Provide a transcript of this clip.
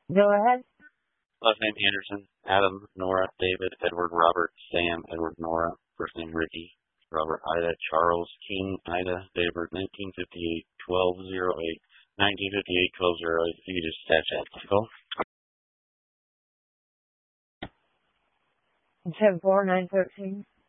Go ahead. Last name Anderson, Adam, Nora, David, Edward, Robert, Sam, Edward, Nora, first name Ricky, Robert, Ida, Charles, King, Ida, date of birth 1958, 1208, 1958, 1208. If you could just attach that to call. 10-4-9-13.